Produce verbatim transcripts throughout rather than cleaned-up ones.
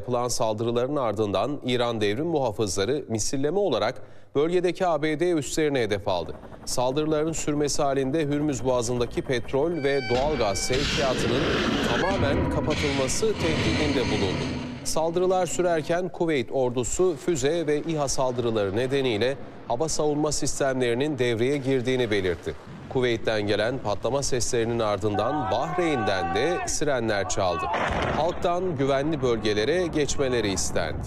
yapılan saldırıların ardından İran devrim muhafızları misilleme olarak bölgedeki A B D üslerine hedef aldı. Saldırıların sürmesi halinde Hürmüz Boğazı'ndaki petrol ve doğalgaz sevkiyatının tamamen kapatılması tehdidinde bulundu. Saldırılar sürerken Kuveyt ordusu füze ve İHA saldırıları nedeniyle hava savunma sistemlerinin devreye girdiğini belirtti. Kuveyt'ten gelen patlama seslerinin ardından Bahreyn'den de sirenler çaldı. Halktan güvenli bölgelere geçmeleri istendi.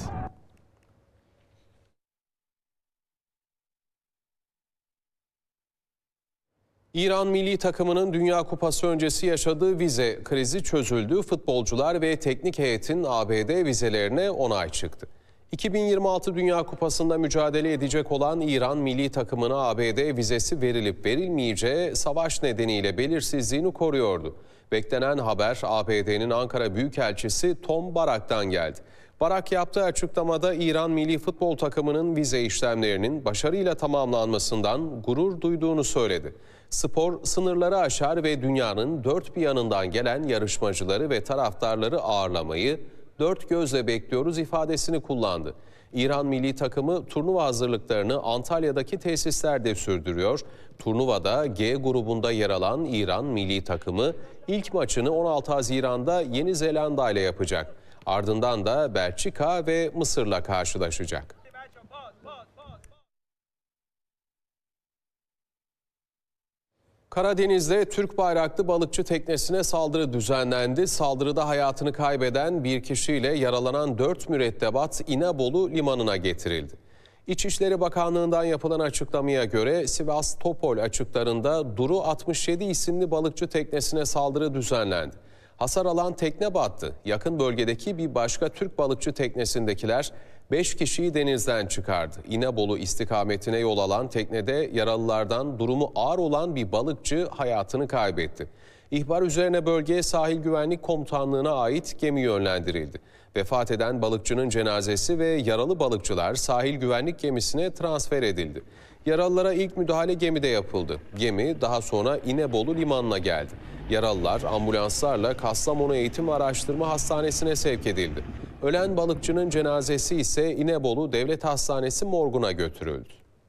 İran milli takımının Dünya Kupası öncesi yaşadığı vize krizi çözüldü. Futbolcular ve teknik heyetin A B D vizelerine onay çıktı. iki bin yirmi altı Dünya Kupası'nda mücadele edecek olan İran milli takımına A B D vizesi verilip verilmeyeceği savaş nedeniyle belirsizliğini koruyordu. Beklenen haber A B D'nin Ankara Büyükelçisi Tom Barak'tan geldi. Barak yaptığı açıklamada İran milli futbol takımının vize işlemlerinin başarıyla tamamlanmasından gurur duyduğunu söyledi. Spor sınırları aşar ve dünyanın dört bir yanından gelen yarışmacıları ve taraftarları ağırlamayı dört gözle bekliyoruz ifadesini kullandı. İran milli takımı turnuva hazırlıklarını Antalya'daki tesislerde sürdürüyor. Turnuvada G grubunda yer alan İran milli takımı ilk maçını on altı Haziran'da Yeni Zelanda ile yapacak. Ardından da Belçika ve Mısır'la karşılaşacak. Karadeniz'de Türk bayraklı balıkçı teknesine saldırı düzenlendi. Saldırıda hayatını kaybeden bir kişiyle yaralanan dört mürettebat İnebolu limanına getirildi. İçişleri Bakanlığı'ndan yapılan açıklamaya göre Sivas Topol açıklarında Duru altmış yedi isimli balıkçı teknesine saldırı düzenlendi. Hasar alan tekne battı. Yakın bölgedeki bir başka Türk balıkçı teknesindekiler beş kişiyi denizden çıkardı. İnebolu istikametine yol alan teknede yaralılardan durumu ağır olan bir balıkçı hayatını kaybetti. İhbar üzerine bölgeye Sahil Güvenlik Komutanlığı'na ait gemi yönlendirildi. Vefat eden balıkçının cenazesi ve yaralı balıkçılar sahil güvenlik gemisine transfer edildi. Yaralılara ilk müdahale gemide yapıldı. Gemi daha sonra İnebolu limanına geldi. Yaralılar ambulanslarla Kastamonu Eğitim Araştırma Hastanesi'ne sevk edildi. Ölen balıkçının cenazesi ise İnebolu Devlet Hastanesi morguna götürüldü.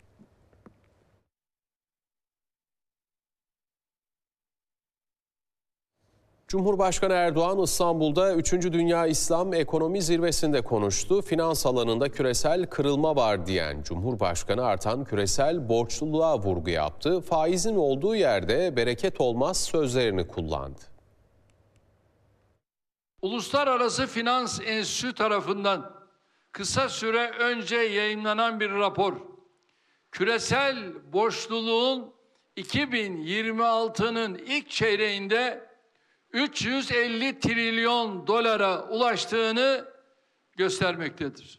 Cumhurbaşkanı Erdoğan İstanbul'da üçüncü Dünya İslam Ekonomi Zirvesi'nde konuştu. Finans alanında küresel kırılma var diyen Cumhurbaşkanı artan küresel borçluluğa vurgu yaptı. Faizin olduğu yerde bereket olmaz sözlerini kullandı. Uluslararası Finans Enstitüsü tarafından kısa süre önce yayımlanan bir rapor, küresel borçluluğun iki bin yirmi altının ilk çeyreğinde üç yüz elli trilyon dolara ulaştığını göstermektedir.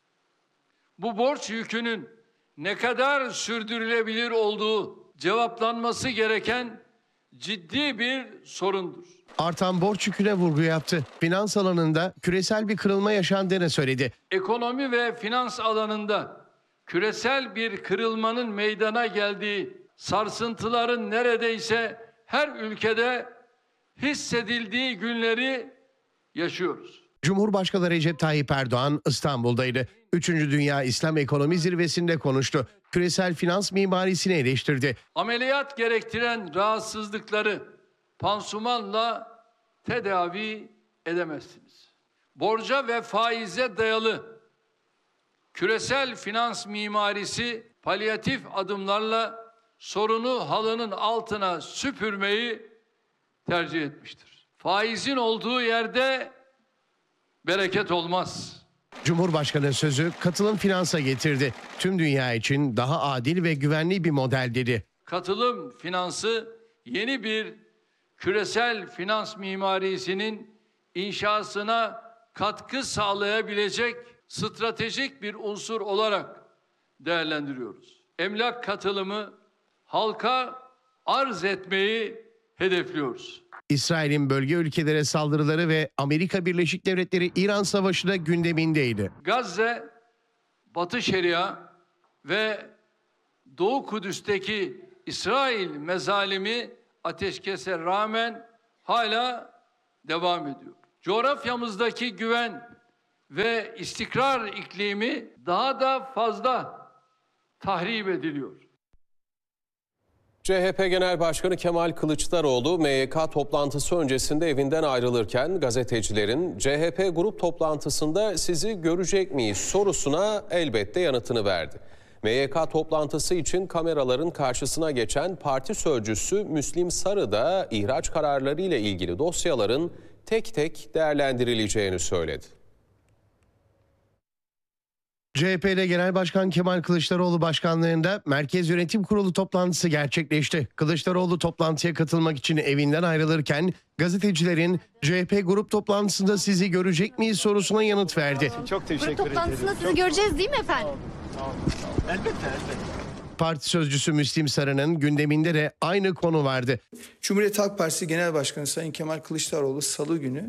Bu borç yükünün ne kadar sürdürülebilir olduğu cevaplanması gereken ciddi bir sorundur. Artan borç yüküne vurgu yaptı. Finans alanında küresel bir kırılma yaşandığını söyledi. Ekonomi ve finans alanında küresel bir kırılmanın meydana geldiği, sarsıntıların neredeyse her ülkede hissedildiği günleri yaşıyoruz. Cumhurbaşkanı Recep Tayyip Erdoğan İstanbul'daydı. üçüncü Dünya İslam Ekonomi Zirvesi'nde konuştu. Küresel finans mimarisini eleştirdi. Ameliyat gerektiren rahatsızlıkları pansumanla tedavi edemezsiniz. Borca ve faize dayalı küresel finans mimarisi palyatif adımlarla sorunu halının altına süpürmeyi tercih etmiştir. Faizin olduğu yerde bereket olmaz. Cumhurbaşkanı sözü katılım finansa getirdi. Tüm dünya için daha adil ve güvenli bir model dedi. Katılım finansı yeni bir küresel finans mimarisinin inşasına katkı sağlayabilecek stratejik bir unsur olarak değerlendiriyoruz. Emlak katılımı halka arz etmeyi hedefliyoruz. İsrail'in bölge ülkelere saldırıları ve Amerika Birleşik Devletleri İran Savaşı da gündemindeydi. Gazze, Batı Şeria ve Doğu Kudüs'teki İsrail mezalimi ateşkese rağmen hala devam ediyor. Coğrafyamızdaki güven ve istikrar iklimi daha da fazla tahrip ediliyor. C H P Genel Başkanı Kemal Kılıçdaroğlu M Y K toplantısı öncesinde evinden ayrılırken gazetecilerin C H P grup toplantısında sizi görecek miyiz sorusuna elbette yanıtını verdi. M Y K toplantısı için kameraların karşısına geçen parti sözcüsü Müslim Sarı da ihraç kararları ile ilgili dosyaların tek tek değerlendirileceğini söyledi. C H P'de Genel Başkan Kemal Kılıçdaroğlu başkanlığında Merkez Yönetim Kurulu toplantısı gerçekleşti. Kılıçdaroğlu toplantıya katılmak için evinden ayrılırken gazetecilerin C H P grup toplantısında sizi görecek miyiz sorusuna yanıt verdi. Çok teşekkür ederim. Grup toplantısında sizi Çok... göreceğiz değil mi efendim? Elbette, elbette. Parti sözcüsü Müslim Sarı'nın gündeminde de aynı konu vardı. Cumhuriyet Halk Partisi Genel Başkanı Sayın Kemal Kılıçdaroğlu Salı günü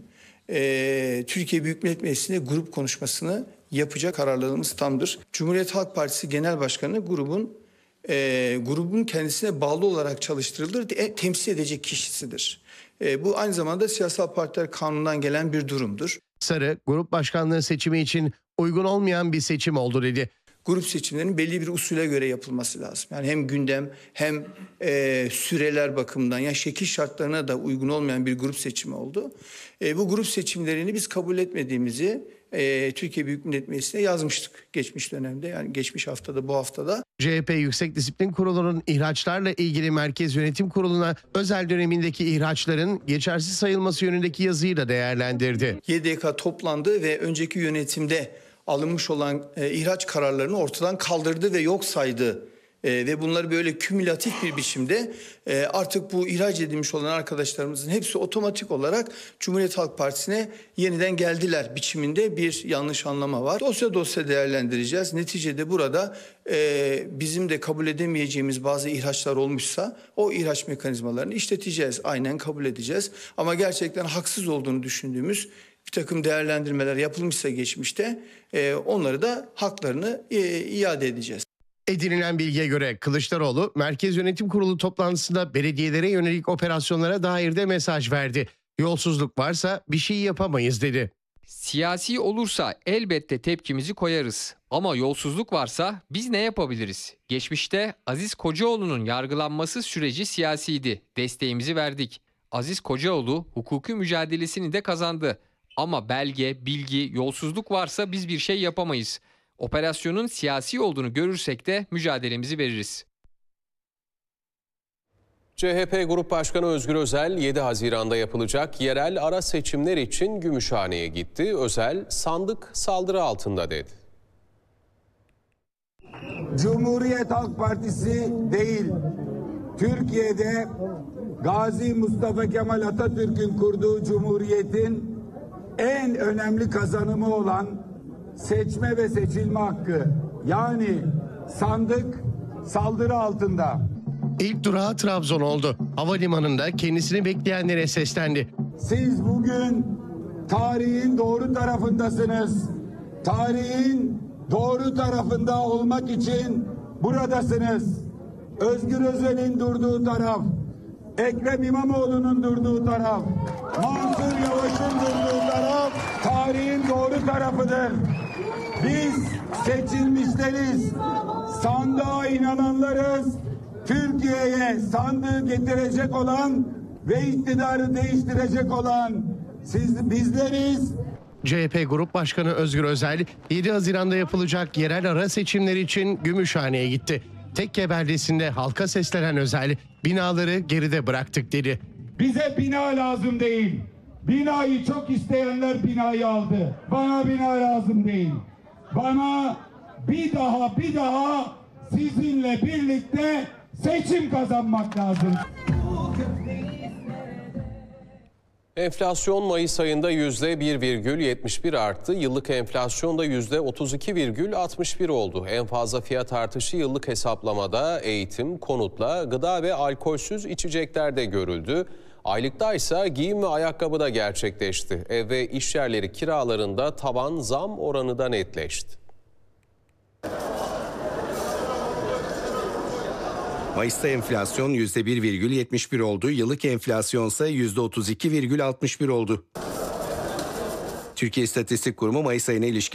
e, Türkiye Büyük Millet Meclisi'nde grup konuşmasını yapacak, kararlarımız tamdır. Cumhuriyet Halk Partisi Genel Başkanı grubun e, grubun kendisine bağlı olarak çalıştırılır, e, temsil edecek kişisidir. E, bu aynı zamanda Siyasal Partiler Kanunu'ndan gelen bir durumdur. Sarı, grup başkanlığı seçimi için uygun olmayan bir seçim oldu dedi. Grup seçimlerinin belli bir usule göre yapılması lazım. Yani hem gündem hem e, süreler bakımından, yani şekil şartlarına da uygun olmayan bir grup seçimi oldu. E, bu grup seçimlerini biz kabul etmediğimizi e, Türkiye Büyük Millet Meclisi'ne yazmıştık geçmiş dönemde, yani geçmiş haftada, bu haftada. C H P Yüksek Disiplin Kurulu'nun ihraçlarla ilgili Merkez Yönetim Kurulu'na özel dönemindeki ihraçların geçersiz sayılması yönündeki yazıyı da değerlendirdi. Y D K toplandı ve önceki yönetimde alınmış olan e, ihraç kararlarını ortadan kaldırdı ve yok saydı. E, ve bunları böyle kümülatif bir biçimde e, artık bu ihraç edilmiş olan arkadaşlarımızın hepsi otomatik olarak Cumhuriyet Halk Partisi'ne yeniden geldiler biçiminde bir yanlış anlama var. Dosya dosya değerlendireceğiz. Neticede burada e, bizim de kabul edemeyeceğimiz bazı ihraçlar olmuşsa o ihraç mekanizmalarını işleteceğiz. Aynen kabul edeceğiz. Ama gerçekten haksız olduğunu düşündüğümüz bir takım değerlendirmeler yapılmışsa geçmişte e, onları da haklarını e, iade edeceğiz. Edinilen bilgiye göre Kılıçdaroğlu Merkez Yönetim Kurulu toplantısında belediyelere yönelik operasyonlara dair de mesaj verdi. Yolsuzluk varsa bir şey yapamayız dedi. Siyasi olursa elbette tepkimizi koyarız. Ama yolsuzluk varsa biz ne yapabiliriz? Geçmişte Aziz Kocaoğlu'nun yargılanması süreci siyasiydi. Desteğimizi verdik. Aziz Kocaoğlu hukuki mücadelesini de kazandı. Ama belge, bilgi, yolsuzluk varsa biz bir şey yapamayız. Operasyonun siyasi olduğunu görürsek de mücadelemizi veririz. C H P Grup Başkanı Özgür Özel yedi Haziran'da yapılacak yerel ara seçimler için Gümüşhane'ye gitti. Özel sandık saldırı altında dedi. Cumhuriyet Halk Partisi değil, Türkiye'de Gazi Mustafa Kemal Atatürk'ün kurduğu Cumhuriyet'in en önemli kazanımı olan seçme ve seçilme hakkı, yani sandık saldırı altında. İlk durağı Trabzon oldu. Havalimanında kendisini bekleyenlere seslendi. Siz bugün tarihin doğru tarafındasınız. Tarihin doğru tarafında olmak için buradasınız. Özgür Özel'in durduğu taraf, Ekrem İmamoğlu'nun durduğu taraf, Mansur Yavaş'ın durduğu taraf tarihin doğru tarafıdır. Biz seçilmişleriz, sandığa inananlarız, Türkiye'ye sandığı getirecek olan ve iktidarı değiştirecek olan siz bizleriz. C H P Grup Başkanı Özgür Özel yedi Haziran'da yapılacak yerel ara seçimler için Gümüşhane'ye gitti. Tekke beldesinde halka seslenen Özel, binaları geride bıraktık dedi. Bize bina lazım değil. Binayı çok isteyenler binayı aldı. Bana bina lazım değil. Bana bir daha bir daha sizinle birlikte seçim kazanmak lazım. Enflasyon Mayıs ayında yüzde bir virgül yetmiş bir arttı. Yıllık enflasyon da yüzde otuz iki virgül altmış bir oldu. En fazla fiyat artışı yıllık hesaplamada eğitim, konutla, gıda ve alkolsüz içeceklerde görüldü. Aylıkta ise giyim ve ayakkabı da gerçekleşti. Ev ve iş yerleri kiralarında tavan zam oranı da netleşti. Mayıs'ta enflasyon yüzde bir virgül yetmiş bir oldu. Yıllık enflasyon ise yüzde otuz iki virgül altmış bir oldu. Türkiye İstatistik Kurumu Mayıs ayına ilişkin